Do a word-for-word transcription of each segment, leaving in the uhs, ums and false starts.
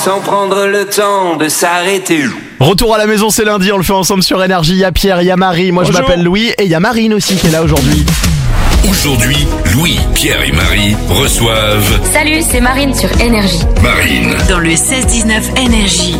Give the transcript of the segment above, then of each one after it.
sans prendre le temps de s'arrêter. Retour à la maison, c'est lundi, on le fait ensemble sur Énergie. Il y a Pierre, il y a Marie, moi Bonjour. je m'appelle Louis et il y a Marine aussi qui est là aujourd'hui. Aujourd'hui, Louis, Pierre et Marie reçoivent Salut, c'est Marine sur Énergie. Marine. Dans le seize dix-neuf Énergie.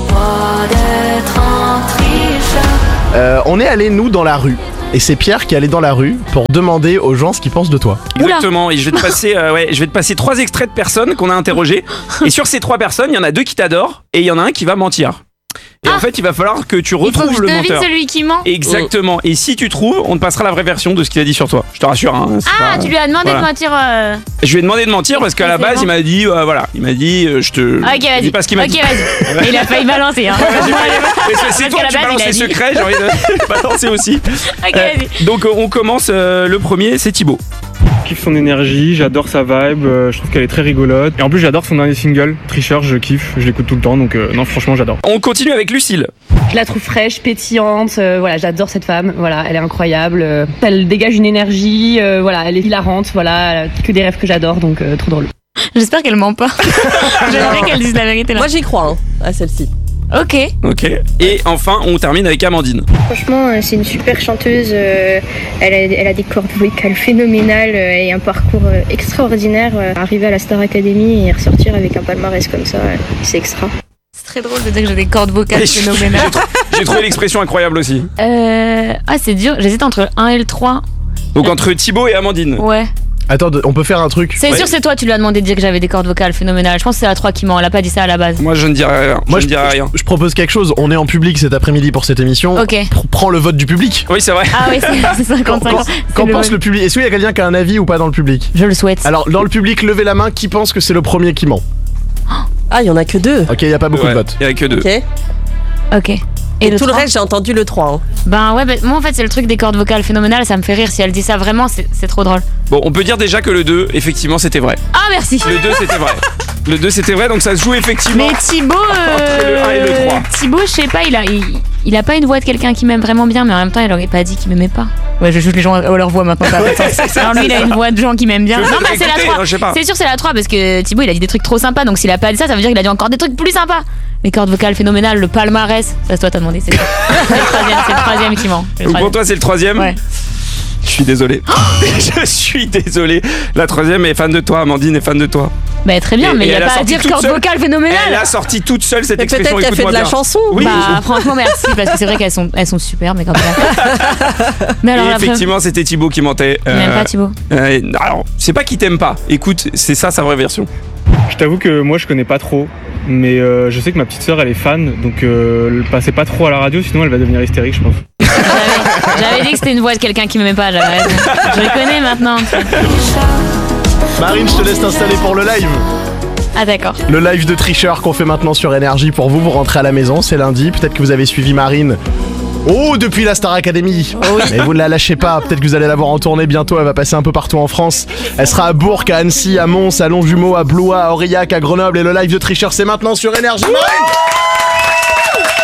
Euh, on est allé nous dans la rue. Et c'est Pierre qui est allé dans la rue pour demander aux gens ce qu'ils pensent de toi. Exactement, et je vais te passer, euh, ouais, je vais te passer trois extraits de personnes qu'on a interrogées. Et sur ces trois personnes, il y en a deux qui t'adorent et il y en a un qui va mentir. Et Ah. en fait, il va falloir que tu Il faut retrouves que je le devine menteur. celui qui ment. Exactement. Et si tu trouves, on te passera la vraie version de ce qu'il a dit sur toi. Je te rassure. Hein, c'est Ah, pas- tu lui as demandé voilà. de mentir. euh... Je lui ai demandé de mentir parce qu'à la base, il m'a dit, euh, voilà, il m'a dit, euh, je te. Ok, dis vas-y. pas ce qu'il m'a Ok, dit. vas-y. Il a failli balancer. Hein. J'ai pas- mais c'est- c'est Parce toi qu'à la qui base, balances il a les dit. secrets, j'ai envie de balancer aussi. Ok, Euh, vas-y. donc euh, on commence, euh, le premier, c'est Thibaut. Je kiffe son énergie, j'adore sa vibe, euh, je trouve qu'elle est très rigolote. Et en plus j'adore son dernier single, Tricheur, je kiffe, je l'écoute tout le temps, donc euh, non franchement j'adore. On continue avec Lucille. Je la trouve fraîche, pétillante, euh, voilà, j'adore cette femme, voilà, elle est incroyable, euh, elle dégage une énergie, euh, voilà, elle est hilarante, voilà, elle a que des rêves que j'adore, donc euh, trop drôle. J'espère qu'elle ment pas. J'aimerais qu'elle dise la vérité là. Moi j'y crois hein, à celle-ci. Ok. Ok. Et enfin, on termine avec Amandine. Franchement, euh, c'est une super chanteuse. euh, elle, a, elle a des cordes vocales phénoménales euh, et un parcours euh, extraordinaire. euh, Arriver à la Star Academy et ressortir avec un palmarès comme ça, euh, c'est extra. C'est très drôle de dire que j'ai des cordes vocales Et je- phénoménales. j'ai trou- J'ai trouvé l'expression incroyable aussi. Euh... Ah, c'est dur. J'hésite entre le un et le trois. Donc entre Thibaut et Amandine. Ouais. Attends, on peut faire un truc. C'est Ouais. sûr, c'est toi, tu lui as demandé de dire que j'avais des cordes vocales phénoménales. Je pense que c'est la trois qui ment. Elle a pas dit ça à la base. Moi, je ne dirai rien. Moi je ne dirai rien. je propose quelque chose, on est en public cet après-midi pour cette émission. Ok. Pr- Prends le vote du public. Oui, c'est vrai. Ah oui, c'est c'est Qu'en cinquante-cinq. qu'en pense le public? Est-ce qu'il y a quelqu'un qui a un avis ou pas dans le public? Je le souhaite. Alors dans le public, levez la main, qui pense que c'est le premier qui ment? Ah, il y en a que deux. Ok, il y a pas beaucoup Ouais, de votes. Il n'y a que deux. Ok. Ok. Et, le tout le trois reste, j'ai entendu le trois. Hein. Ben ouais, ben, moi en fait c'est le truc des cordes vocales phénoménales, ça me fait rire. Si elle dit ça vraiment, c'est c'est trop drôle. Bon, on peut dire déjà que le deux, effectivement, c'était vrai. Ah merci. Le deux, c'était vrai. Le deux, c'était vrai, donc ça se joue effectivement. Mais Thibaut, Entre le un et le trois. Thibaut, je sais pas, il a, il, il a pas une voix de quelqu'un qui m'aime vraiment bien, mais en même temps, il aurait pas dit qu'il m'aimait pas. Ouais, je juge les gens à leur voix maintenant. Ça a pas de sens. Alors lui, il a une voix de gens qui m'aiment bien. Je Non, vais bah c'est la écouter, trois. non, je sais pas. C'est sûr, c'est la trois parce que Thibaut, il a dit des trucs trop sympas. Donc s'il a pas dit ça, ça veut dire qu'il a dit encore des trucs plus sympas. Les cordes vocales phénoménales, le palmarès. Ça, c'est toi, t'as demandé. C'est c'est le troisième, c'est le troisième qui ment. C'est le Donc pour troisième. toi, c'est le troisième. Ouais. Je suis désolé. Je suis désolé. La troisième est fan de toi, Amandine est fan de toi. Bah très bien, Et- mais et il y elle a a pas à sorti dire toute cordes seule. vocales Elle phénoménales. a sorti toute seule cette Mais expression. peut-être qu'elle fait de écoute-moi la bien. chanson. Oui. Bah franchement merci parce que c'est vrai qu'elles sont elles sont super mais comme ça. Mais alors Et la preuve- effectivement, c'était Thibaut qui mentait. Il m'aime pas Thibaut. euh, alors, c'est pas qu'il t'aime pas. Écoute, c'est ça sa vraie version. Je t'avoue que moi je connais pas trop, mais euh, je sais que ma petite sœur elle est fan, donc euh, le passez pas trop à la radio, sinon elle va devenir hystérique je pense. J'avais j'avais dit que c'était une voix de quelqu'un qui m'aimait pas, j'avais raison. Je le connais maintenant. Marine, je te laisse t'installer pour le live. Ah d'accord. Le live de tricheur qu'on fait maintenant sur Énergie pour vous, vous rentrez à la maison, c'est lundi, peut-être que vous avez suivi Marine. Oh, depuis la Star Academy. Mais vous ne la lâchez pas, peut-être que vous allez la voir en tournée bientôt, elle va passer un peu partout en France. Elle sera à Bourg, à Annecy, à Mons, à Longjumeau, à Blois, à Aurillac, à Grenoble et le live de tricheur c'est maintenant sur Énergie. Marine